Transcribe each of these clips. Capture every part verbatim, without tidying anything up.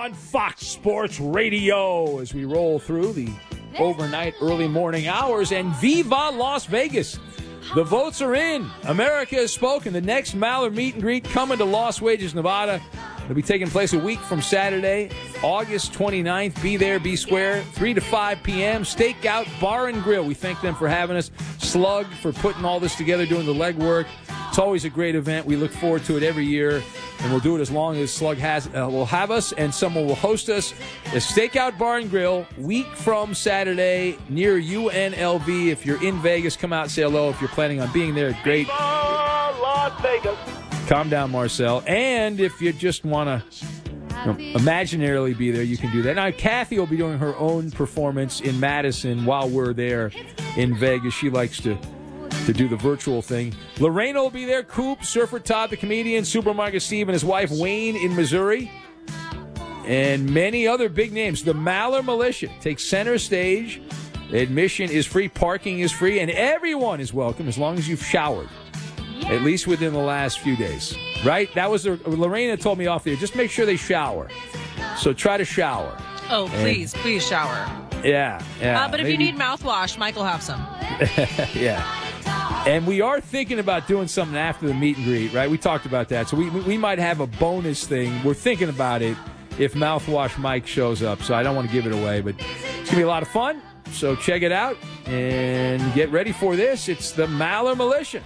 on Fox Sports Radio as we roll through the overnight early morning hours. And Viva Las Vegas. The votes are in. America has spoken. The next Maller meet and greet coming to Las Vegas, Nevada. It'll be taking place a week from Saturday, August twenty-ninth. Be there, be square, three to five p.m. Stakeout Bar and Grill. We thank them for having us. Slug for putting all this together, doing the legwork. It's always a great event. We look forward to it every year, and we'll do it as long as Slug has uh, will have us, and someone will host us. The Stakeout Bar and Grill, week from Saturday, near U N L V. If you're in Vegas, come out and say hello. If you're planning on being there, great. Las Vegas. Calm down, Marcel. And if you just want to you know, imaginarily be there, you can do that. Now, Kathy will be doing her own performance in Madison while we're there in Vegas. She likes to to do the virtual thing. Lorena will be there. Coop, Surfer Todd, the comedian, Supermarket Steve, and his wife Wayne in Missouri. And many other big names. The Maller Militia takes center stage. Admission is free. Parking is free. And everyone is welcome as long as you've showered. At least within the last few days. Right? That was the, Lorena told me off there. Just make sure they shower. So try to shower. Oh, please, and, please shower. Yeah, yeah. Uh, but if maybe. you need mouthwash, Mike will have some. Yeah. And we are thinking about doing something after the meet and greet, right? We talked about that. So we we might have a bonus thing. We're thinking about it if Mouthwash Mike shows up. So I don't want to give it away, but it's going to be a lot of fun. So check it out and get ready for this. It's the Maller Militia.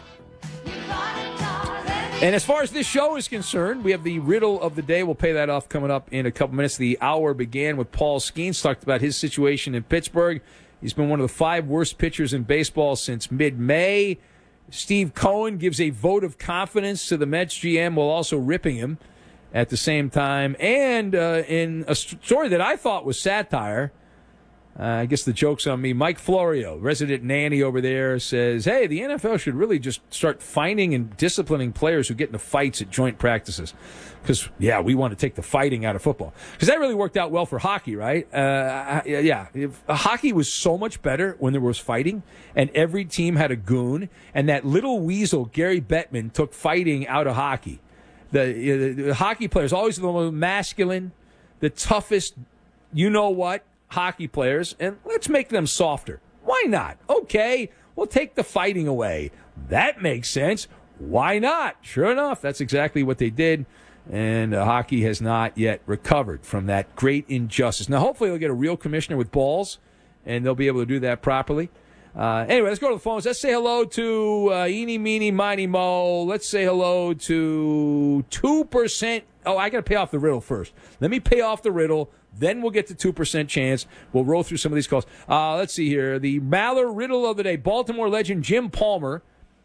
And as far as this show is concerned, we have the riddle of the day. We'll pay that off coming up in a couple minutes. The hour began with Paul Skeens, talked about his situation in Pittsburgh. He's been one of the five worst pitchers in baseball since mid-May. Steve Cohen gives a vote of confidence to the Mets G M while also ripping him at the same time. And uh, in a story that I thought was satire, uh, I guess the joke's on me, Mike Florio, resident nanny over there, says, hey, the N F L should really just start finding and disciplining players who get into fights at joint practices. Because, yeah, we want to take the fighting out of football. Because that really worked out well for hockey, right? Uh, yeah, if, uh, hockey was so much better when there was fighting, and every team had a goon, and that little weasel, Gary Bettman, took fighting out of hockey. The, uh, the hockey players, always the most masculine, the toughest, you-know-what, hockey players, and let's make them softer. Why not? Okay, we'll take the fighting away. That makes sense. Why not? Sure enough, that's exactly what they did. And uh, hockey has not yet recovered from that great injustice. Now, hopefully they'll get a real commissioner with balls, and they'll be able to do that properly. Uh, anyway, let's go to the phones. Let's say hello to uh, Eeny, Meeny, Miny, Mo. Let's say hello to two percent. Oh, I got to pay off the riddle first. Let me pay off the riddle. Then we'll get to two percent chance. We'll roll through some of these calls. Uh, let's see here. The Maller riddle of the day. Baltimore legend Jim Palmer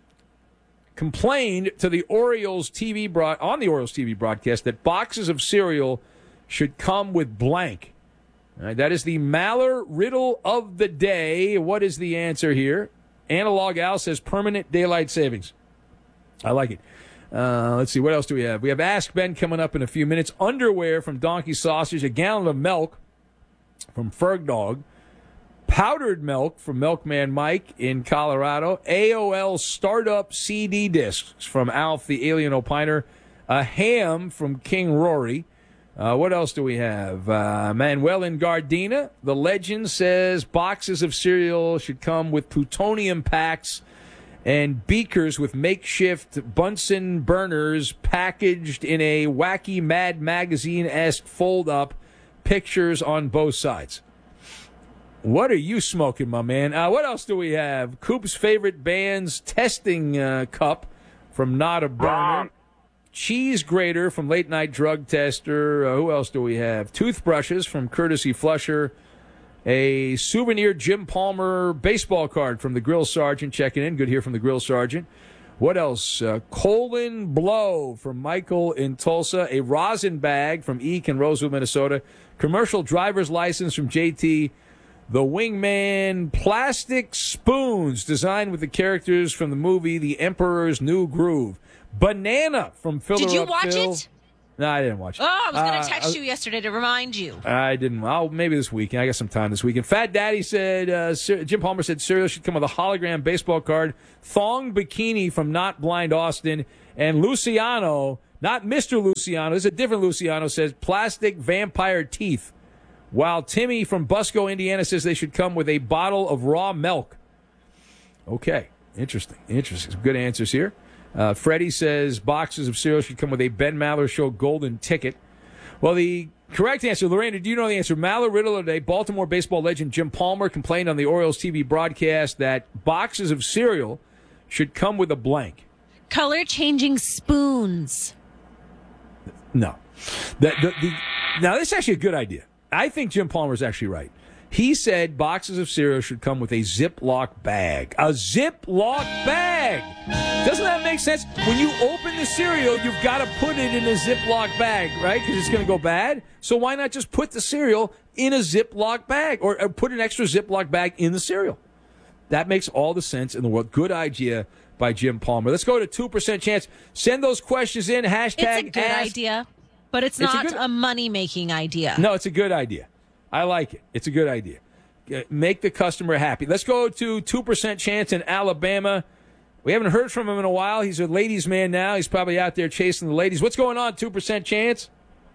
complained to the Orioles T V broad- on the Orioles T V broadcast that boxes of cereal should come with blank. All right, that is the Maller riddle of the day. What is the answer here? Analog Al says permanent daylight savings. I like it. Uh, let's see, what else do we have? We have Ask Ben coming up in a few minutes. Underwear from Donkey Sausage. A gallon of milk from Ferg Dog. Powdered milk from Milkman Mike in Colorado. A O L startup C D discs from Alf the Alien Opiner. A ham from King Rory. Uh, what else do we have? Uh, Manuel in Gardena. The legend says boxes of cereal should come with plutonium packs and beakers with makeshift Bunsen burners packaged in a wacky Mad Magazine-esque fold-up. Pictures on both sides. What are you smoking, my man? Uh, what else do we have? Coop's favorite band's testing uh, cup from Not a Burner. Cheese grater from Late Night Drug Tester. Uh, who else do we have? Toothbrushes from Courtesy Flusher. A souvenir Jim Palmer baseball card from the Grill Sergeant checking in. Good to hear from the Grill Sergeant. What else? Uh, Colon Blow from Michael in Tulsa. A rosin bag from Eek in Roseville, Minnesota. Commercial driver's license from J T. The Wingman plastic spoons designed with the characters from the movie The Emperor's New Groove. Banana from Filler Did you Up watch Phil. it? No, I didn't watch it. Oh, I was going to Uh, text I- you yesterday to remind you. I didn't. Well, maybe this weekend. I got some time this weekend. Fat Daddy said, uh, Cer- Jim Palmer said cereal should come with a hologram baseball card, thong bikini from Not Blind Austin, and Luciano, Not Mister Luciano. This is a different Luciano. Says plastic vampire teeth. While Timmy from Busco, Indiana says they should come with a bottle of raw milk. Okay. Interesting. Interesting. Some good answers here. Uh, Freddie says boxes of cereal should come with a Ben Maller Show golden ticket. Well, the correct answer, Lorena, do you know the answer? Maller Riddle of the day, Baltimore baseball legend Jim Palmer complained on the Orioles T V broadcast that boxes of cereal should come with a blank. Color changing spoons. No. The, the, the, now, this is actually a good idea. I think Jim Palmer is actually right. He said boxes of cereal should come with a Ziploc bag. A Ziploc bag! Doesn't that make sense? When you open the cereal, you've got to put it in a Ziploc bag, right? Because it's going to go bad. So why not just put the cereal in a Ziploc bag or, or put an extra Ziploc bag in the cereal? That makes all the sense in the world. Good idea by Jim Palmer. Let's go to two percent chance. Send those questions in. Hashtag It's a good ask. idea, but it's, It's a not good- a, money-making idea. No, it's a good idea. I like it. It's a good idea. Uh, Make the customer happy. Let's go to two percent chance in Alabama. We haven't heard from him in a while. He's a ladies' man now. He's probably out there chasing the ladies. What's going on, two percent chance?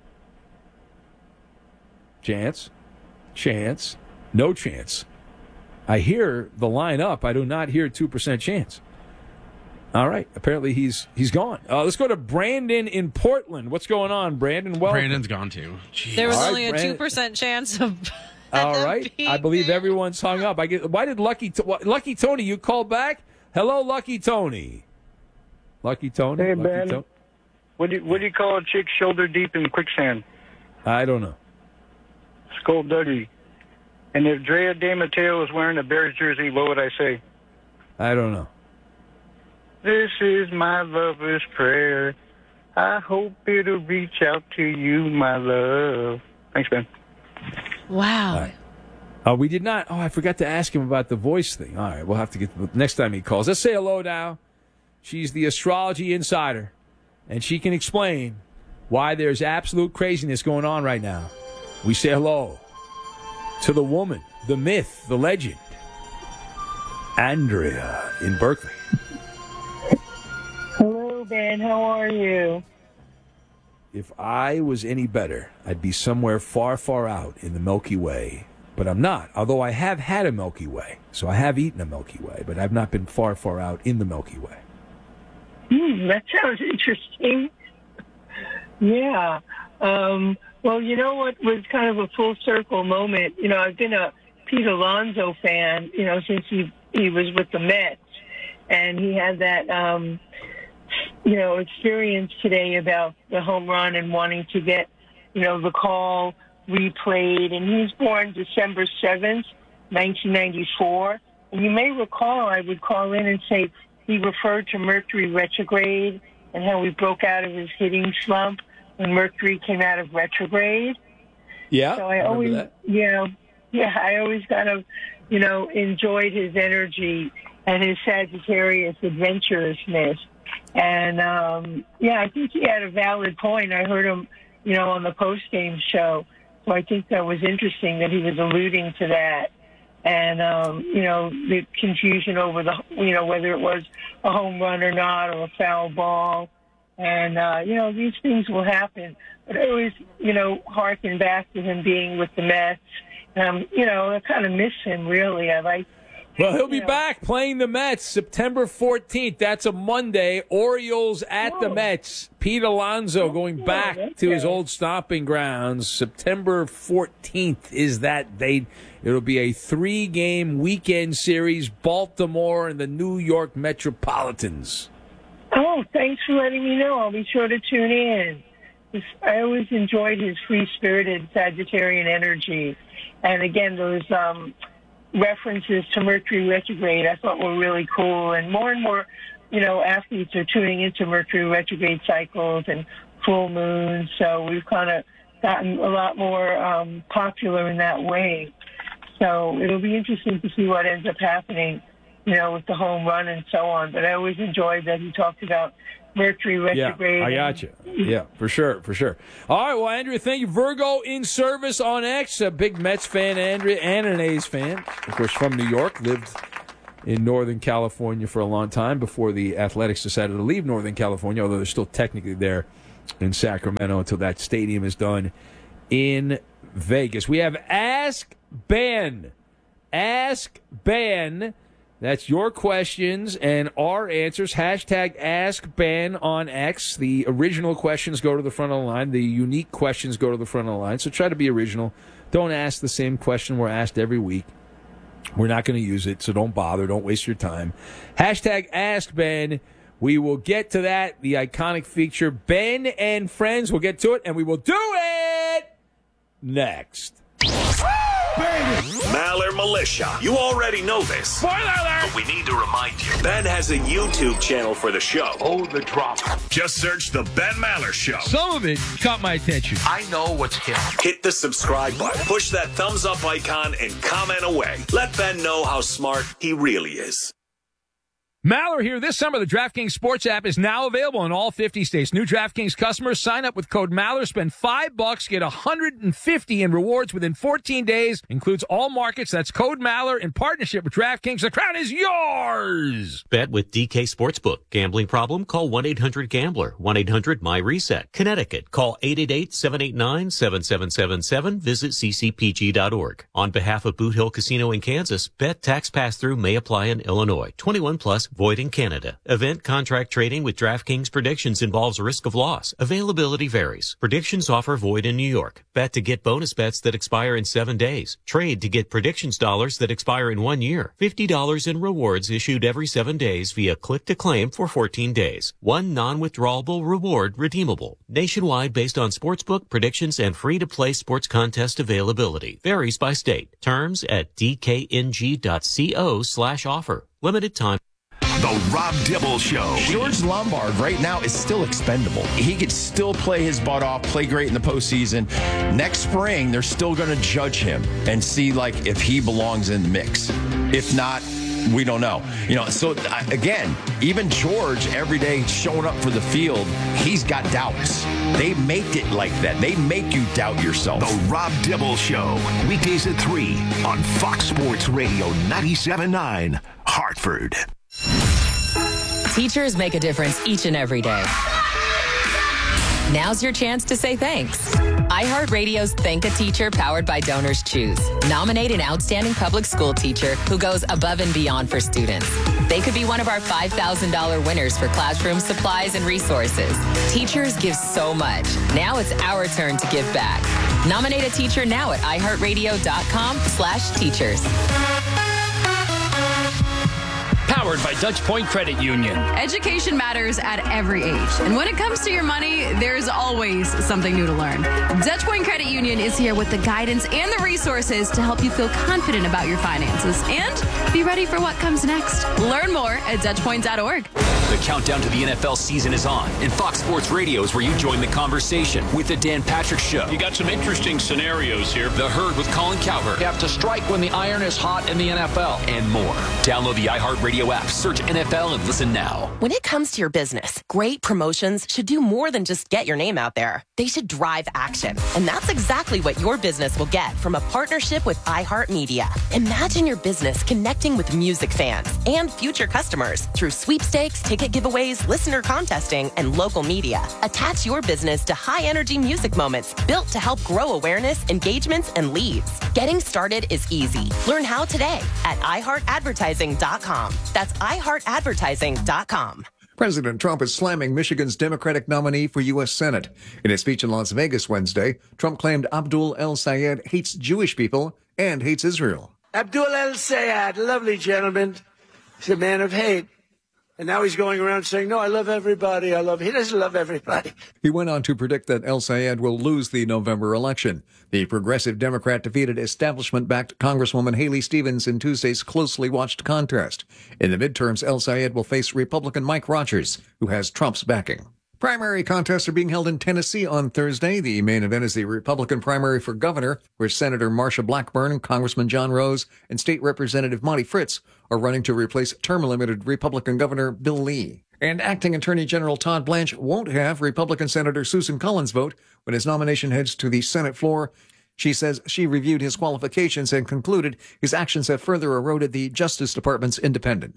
Chance. Chance. No chance. I hear the line up. I do not hear two percent chance. All right. Apparently he's he's gone. Uh, let's go to Brandon in Portland. What's going on, Brandon? Well, Brandon's gone too. Jeez. There was All right, only a Brandon. two percent chance of. All them right. being I believe there. everyone's hung up. I get. Why did Lucky T- what- Lucky Tony? You called back? Hello, Lucky Tony. Lucky Tony. Hey, Lucky Ben. To- What do you, what do you call a chick shoulder deep in quicksand? I don't know. Skullduggery. And if Drea De Matteo was wearing a Bears jersey, what would I say? I don't know. This is my lover's prayer. I hope it'll reach out to you, my love. Thanks, Ben. Wow. All right. Uh, we did not. Oh, I forgot to ask him about the voice thing. All right, we'll have to get next time he calls. Let's say hello now. She's the astrology insider, and she can explain why there's absolute craziness going on right now. We say hello to the woman, the myth, the legend, Andrea in Berkeley. Hello, Ben. How are you? If I was any better, I'd be somewhere far, far out in the Milky Way. But I'm not, although I have had a Milky Way. So I have eaten a Milky Way, but I've not been far, far out in the Milky Way. Hmm, that sounds interesting. Yeah. Um, well, you know what was kind of a full circle moment? You know, I've been a Pete Alonso fan, you know, since he, he was with the Mets. And he had that, um, you know, experience today about the home run and wanting to get, you know, the call replayed. And he's born December seventh, nineteen ninety-four. And you may recall I would call in and say he referred to Mercury retrograde and how he broke out of his hitting slump when Mercury came out of retrograde. Yeah, So I remember always, that. yeah, yeah, I always kind of, you know, enjoyed his energy and his Sagittarius adventurousness. And, um, yeah, I think he had a valid point. I heard him, you know, on the post-game show. So I think that was interesting that he was alluding to that. And, um, you know, the confusion over the, you know, whether it was a home run or not or a foul ball. And, uh, you know, these things will happen. But I always, you know, harken back to him being with the Mets. Um, you know, I kind of miss him, really. I like. Well, he'll be you know, back playing the Mets September fourteenth. That's a Monday. Orioles at the Oh. Mets. Pete Alonso going Oh, back okay. to his old stomping grounds. September fourteenth is that date. It'll be a three-game weekend series, Baltimore and the New York Metropolitans. Oh, thanks for letting me know. I'll be sure to tune in. This- I always enjoyed his free-spirited Sagittarian energy. And again, those um, references to Mercury retrograde I thought were really cool. And more and more, you know, athletes are tuning into Mercury retrograde cycles and full moons. So we've kind of gotten a lot more um, popular in that way. So it'll be interesting to see what ends up happening, you know, with the home run and so on. But I always enjoyed that he talked about Mercury retrograde. Yeah, I got you. Yeah, for sure, for sure. All right, well, Andrea, thank you. Virgo in service on X, a big Mets fan, Andrea, and an A's fan. Of course, from New York, lived in Northern California for a long time before the Athletics decided to leave Northern California, although they're still technically there in Sacramento until that stadium is done in Vegas. We have Ask Ben. Ask Ben. That's your questions and our answers. Hashtag Ask Ben on X. The original questions go to the front of the line. The unique questions go to the front of the line. So try to be original. Don't ask the same question we're asked every week. We're not going to use it, so don't bother. Don't waste your time. Hashtag Ask Ben. We will get to that, the iconic feature. Ben and Friends. We'll get to it, and we will do it next. Maller Militia. You already know this. Spoiler alert! But we need to remind you. Ben has a YouTube channel for the show. Oh, the drop. Just search The Ben Maller Show. Some of it caught my attention. I know what's hip. Hit the subscribe button. Push that thumbs up icon and comment away. Let Ben know how smart he really is. Maller here. This summer, the DraftKings Sports app is now available in all fifty states. New DraftKings customers sign up with code Maller, spend five bucks, get one hundred fifty in rewards within fourteen days. Includes all markets. That's code Maller in partnership with DraftKings. The crown is yours. Bet with D K Sportsbook. Gambling problem? Call one eight hundred gambler. one eight hundred my reset. Connecticut. Call eight eight eight, seven eight nine, seven seven seven seven. Visit c c p g dot org. On behalf of Boot Hill Casino in Kansas, bet tax pass-through may apply in Illinois. twenty-one plus. Void in Canada. Event contract trading with DraftKings Predictions involves risk of loss. Availability varies. Predictions offer void in New York. Bet to get bonus bets that expire in seven days. Trade to get predictions dollars that expire in one year. fifty dollars in rewards issued every seven days via click to claim for fourteen days. One non-withdrawable reward redeemable. Nationwide based on sportsbook predictions and free-to-play sports contest availability. Varies by state. Terms at d k n g dot co slash offer. Limited time. The Rob Dibble Show. George Lombard right now is still expendable. He could still play his butt off, play great in the postseason. Next spring, they're still going to judge him and see like if he belongs in the mix. If not, we don't know. You know, so uh, again, even George every day showing up for the field, he's got doubts. They make it like that. They make you doubt yourself. The Rob Dibble Show. Weekdays at three on Fox Sports Radio ninety-seven point nine, Hartford. Teachers make a difference each and every day. Now's your chance to say thanks. iHeartRadio's Thank a Teacher, powered by Donors Choose. Nominate an outstanding public school teacher who goes above and beyond for students. They could be one of our five thousand dollars winners for classroom supplies and resources. Teachers give so much. Now it's our turn to give back. Nominate a teacher now at iHeartRadio.com slash teachers. Powered by Dutch Point Credit Union. Education matters at every age. And when it comes to your money, there's always something new to learn. Dutch Point Credit Union is here with the guidance and the resources to help you feel confident about your finances and be ready for what comes next. Learn more at dutch point dot org. The countdown to the N F L season is on, and Fox Sports Radio is where you join the conversation with the Dan Patrick Show. You got some interesting scenarios here. The Herd with Colin Cowherd. You have to strike when the iron is hot in the N F L. And more. Download the iHeartRadio app, search N F L, and listen now. When it comes to your business, great promotions should do more than just get your name out there. They should drive action. And that's exactly what your business will get from a partnership with iHeartMedia. Imagine your business connecting with music fans and future customers through sweepstakes, ticket giveaways, listener contesting, and local media. Attach your business to high-energy music moments built to help grow awareness, engagements, and leads. Getting started is easy. Learn how today at i heart advertising dot com. That's i heart advertising dot com. President Trump is slamming Michigan's Democratic nominee for U S Senate. In a speech in Las Vegas Wednesday, Trump claimed Abdul El-Sayed hates Jewish people and hates Israel. Abdul El-Sayed, lovely gentleman, he's a man of hate. And now he's going around saying, no, I love everybody. I love, he doesn't love everybody. He went on to predict that El-Sayed will lose the November election. The progressive Democrat defeated establishment-backed Congresswoman Haley Stevens in Tuesday's closely watched contest. In the midterms, El-Sayed will face Republican Mike Rogers, who has Trump's backing. Primary contests are being held in Tennessee on Thursday. The main event is the Republican primary for governor, where Senator Marsha Blackburn, Congressman John Rose, and State Representative Monty Fritz are running to replace term-limited Republican Governor Bill Lee. And acting Attorney General Todd Blanche won't have Republican Senator Susan Collins vote when his nomination heads to the Senate floor. She says she reviewed his qualifications and concluded his actions have further eroded the Justice Department's independence.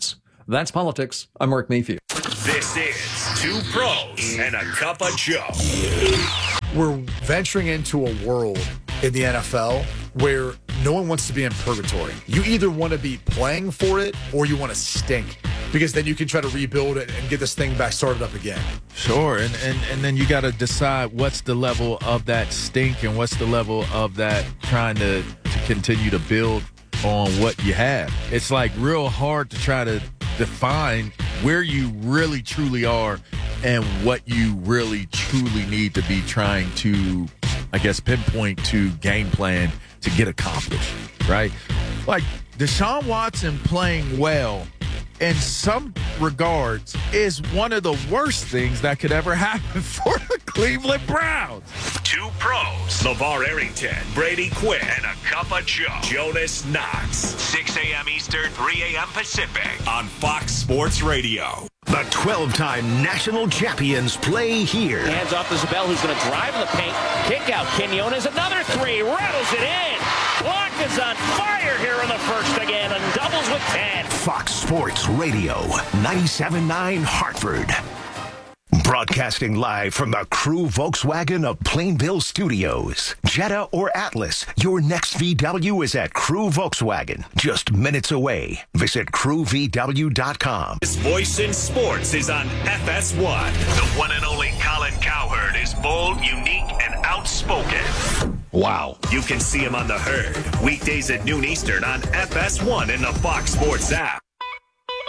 That's politics. I'm Mark Mayfield. This is Two Pros and a Cup of Joe. We're venturing into a world in the N F L where no one wants to be in purgatory. You either want to be playing for it or you want to stink, because then you can try to rebuild it and get this thing back started up again. Sure, and and, and then you got to decide what's the level of that stink and what's the level of that trying to, to continue to build on what you have. It's like real hard to try to define where you really truly are and what you really truly need to be trying to, I guess, pinpoint to game plan to get accomplished, right? Like Deshaun Watson playing well in some regards is one of the worst things that could ever happen for the Cleveland Browns. Two Pros. LeVar Arrington, Brady Quinn, and a Cup of Joe. Jonas Knox. six a.m. Eastern, three a.m. Pacific on Fox Sports Radio. The twelve-time national champions play here. Hands off to Zabel, who's going to drive in the paint. Kick out. Quinones, another three. Rattles it in. Clock is on fire here in the first again and doubles with ten. Fox Sports Radio, ninety-seven point nine Hartford. Broadcasting live from the Crew Volkswagen of Plainville Studios. Jetta or Atlas, your next V W is at Crew Volkswagen. Just minutes away. Visit crew v w dot com. His voice in sports is on F S one. The one and only Colin Cowherd is bold, unique, and outspoken. Wow. You can see him on The Herd, weekdays at noon Eastern on F S one in the Fox Sports app.